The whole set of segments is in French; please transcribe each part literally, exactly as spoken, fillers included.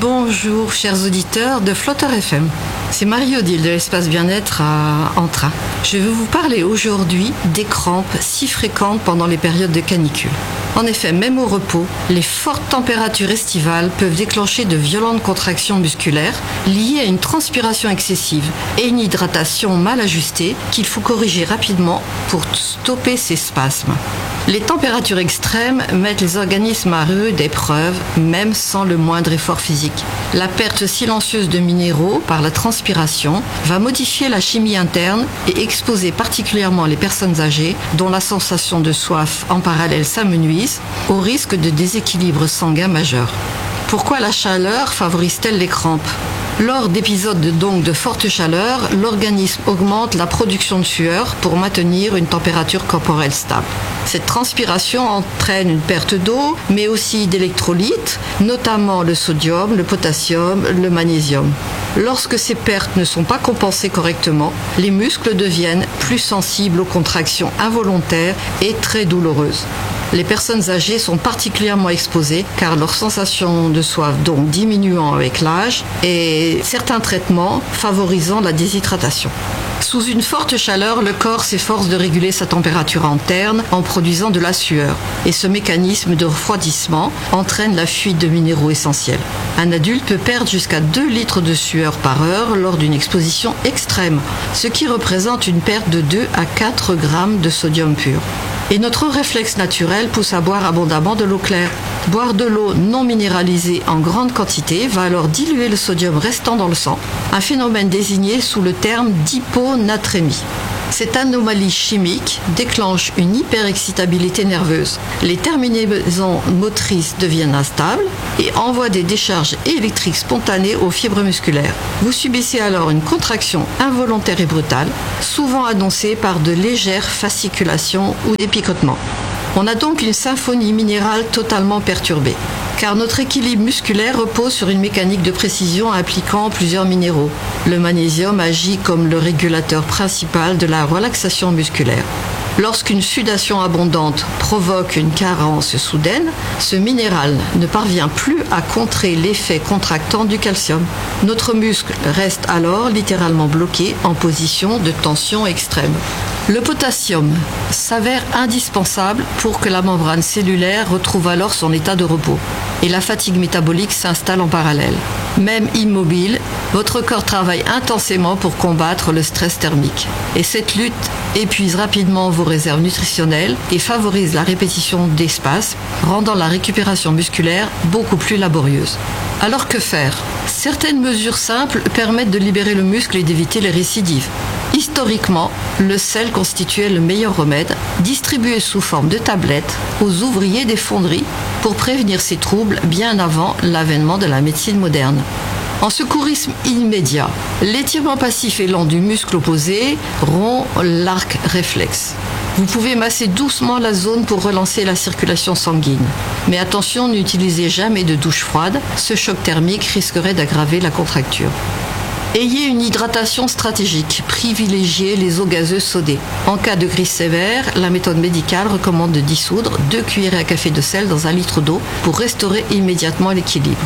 Bonjour chers auditeurs de Flotter F M. C'est Marie-Odile de l'Espace Bien-être à Entrain. Je vais vous parler aujourd'hui des crampes si fréquentes pendant les périodes de canicule. En effet, même au repos, les fortes températures estivales peuvent déclencher de violentes contractions musculaires liées à une transpiration excessive et une hydratation mal ajustée qu'il faut corriger rapidement pour stopper ces spasmes. Les températures extrêmes mettent les organismes à rude épreuve, même sans le moindre effort physique. La perte silencieuse de minéraux par la transpiration va modifier la chimie interne et exposer particulièrement les personnes âgées dont la sensation de soif en parallèle s'amenuise au risque de déséquilibre sanguin majeur. Pourquoi la chaleur favorise-t-elle les crampes ? Lors d'épisodes de, donc de forte chaleur, l'organisme augmente la production de sueur pour maintenir une température corporelle stable. Cette transpiration entraîne une perte d'eau, mais aussi d'électrolytes, notamment le sodium, le potassium, le magnésium. Lorsque ces pertes ne sont pas compensées correctement, les muscles deviennent plus sensibles aux contractions involontaires et très douloureuses. Les personnes âgées sont particulièrement exposées car leur sensation de soif donc diminuant avec l'âge et certains traitements favorisant la déshydratation. Sous une forte chaleur, le corps s'efforce de réguler sa température interne en produisant de la sueur. Et ce mécanisme de refroidissement entraîne la fuite de minéraux essentiels. Un adulte peut perdre jusqu'à deux litres de sueur par heure lors d'une exposition extrême, ce qui représente une perte de deux à quatre grammes de sodium pur. Et notre réflexe naturel pousse à boire abondamment de l'eau claire. Boire de l'eau non minéralisée en grande quantité va alors diluer le sodium restant dans le sang, un phénomène désigné sous le terme d'hyponatrémie. Cette anomalie chimique déclenche une hyperexcitabilité nerveuse. Les terminaisons motrices deviennent instables et envoient des décharges électriques spontanées aux fibres musculaires. Vous subissez alors une contraction involontaire et brutale, souvent annoncée par de légères fasciculations ou des picotements. On a donc une symphonie minérale totalement perturbée, car notre équilibre musculaire repose sur une mécanique de précision impliquant plusieurs minéraux. Le magnésium agit comme le régulateur principal de la relaxation musculaire. Lorsqu'une sudation abondante provoque une carence soudaine, ce minéral ne parvient plus à contrer l'effet contractant du calcium. Notre muscle reste alors littéralement bloqué en position de tension extrême. Le potassium s'avère indispensable pour que la membrane cellulaire retrouve alors son état de repos et la fatigue métabolique s'installe en parallèle. Même immobile, votre corps travaille intensément pour combattre le stress thermique. Et cette lutte épuise rapidement vos réserves nutritionnelles et favorise la répétition des spasmes, rendant la récupération musculaire beaucoup plus laborieuse. Alors que faire ? Certaines mesures simples permettent de libérer le muscle et d'éviter les récidives. Historiquement, le sel constituait le meilleur remède, distribué sous forme de tablettes aux ouvriers des fonderies pour prévenir ces troubles bien avant l'avènement de la médecine moderne. En secourisme immédiat, l'étirement passif et lent du muscle opposé rompt l'arc réflexe. Vous pouvez masser doucement la zone pour relancer la circulation sanguine. Mais attention, n'utilisez jamais de douche froide, ce choc thermique risquerait d'aggraver la contracture. Ayez une hydratation stratégique, privilégiez les eaux gazeuses sodées. En cas de crise sévère, la méthode médicale recommande de dissoudre deux cuillerées à café de sel dans un litre d'eau pour restaurer immédiatement l'équilibre.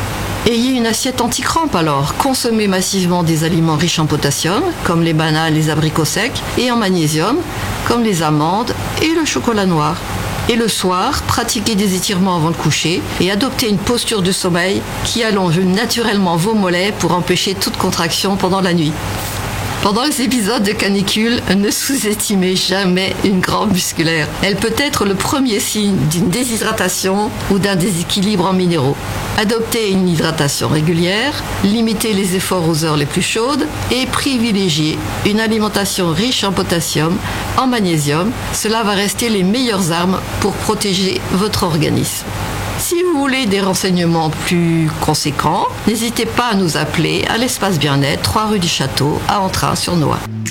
Ayez une assiette anti-crampe alors. Consommez massivement des aliments riches en potassium, comme les bananes, les abricots secs, et en magnésium, comme les amandes et le chocolat noir. Et le soir, pratiquez des étirements avant le coucher et adoptez une posture de sommeil qui allonge naturellement vos mollets pour empêcher toute contraction pendant la nuit. Pendant les épisodes de canicule, ne sous-estimez jamais une crampe musculaire. Elle peut être le premier signe d'une déshydratation ou d'un déséquilibre en minéraux. Adoptez une hydratation régulière, limitez les efforts aux heures les plus chaudes et privilégiez une alimentation riche en potassium, en magnésium. Cela va rester les meilleures armes pour protéger votre organisme. Si vous voulez des renseignements plus conséquents, n'hésitez pas à nous appeler à l'Espace Bien-être, trois rue du Château, à Entrain sur Nohain.